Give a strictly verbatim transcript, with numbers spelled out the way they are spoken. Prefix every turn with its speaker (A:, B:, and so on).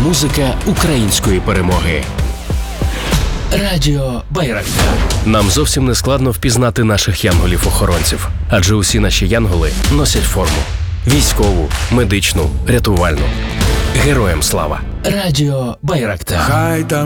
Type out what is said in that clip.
A: музика української перемоги. Радіо Байрактар. Нам зовсім не складно впізнати наших янголів-охоронців, адже усі наші янголи носять форму. Військову, медичну, рятувальну. Героям слава. Радіо Байрактар.
B: Хай там